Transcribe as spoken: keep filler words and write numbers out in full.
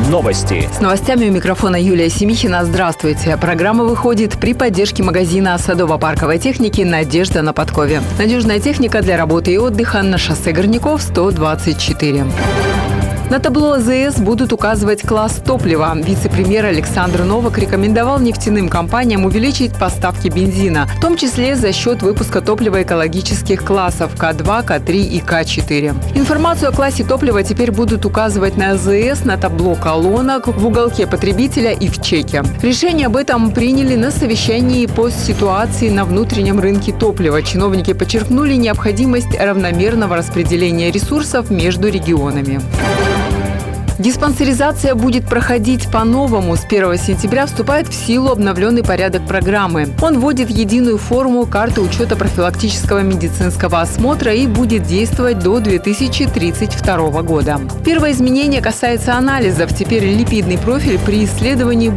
Новости. С новостями у микрофона Юлия Семихина. Здравствуйте. Программа выходит при поддержке магазина садово-парковой техники «Надежда» на Подкове. Надежная техника для работы и отдыха на шоссе Горняков, сто двадцать четыре. На табло А З С будут указывать класс топлива. Вице-премьер Александр Новак рекомендовал нефтяным компаниям увеличить поставки бензина, в том числе за счет выпуска топлива экологических классов К два, К три и К четыре. Информацию о классе топлива теперь будут указывать на А З С, на табло колонок, в уголке потребителя и в чеке. Решение об этом приняли на совещании по ситуации на внутреннем рынке топлива. Чиновники подчеркнули необходимость равномерного распределения ресурсов между регионами. Диспансеризация будет проходить по-новому. С первого сентября вступает в силу обновленный порядок программы. Он вводит единую форму карты учета профилактического медицинского осмотра и будет действовать до две тысячи тридцать второго года. Первое изменение касается анализов. Теперь липидный профиль при исследовании